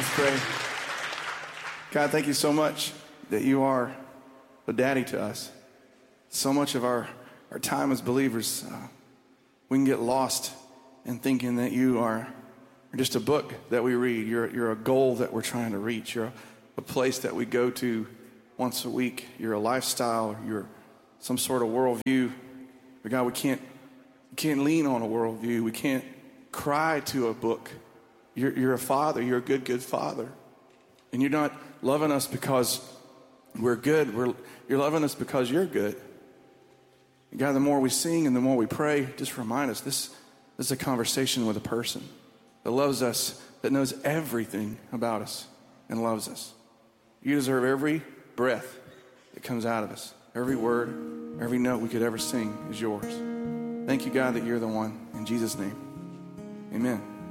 Let's pray. God, thank you so much that you are a daddy to us. So much of our time as believers, we can get lost in thinking that you are just a book that we read. You're a goal that we're trying to reach. You're a place that we go to once a week. You're a lifestyle. You're some sort of worldview. But God, we can't lean on a worldview. We can't cry to a book. You're a father. You're a good father. And you're not loving us because we're good. You're loving us because you're good. And God, the more we sing and the more we pray, just remind us this is a conversation with a person that loves us, that knows everything about us and loves us. You deserve every breath that comes out of us. Every word, every note we could ever sing is yours. Thank you, God, that you're the one. In Jesus' name, amen.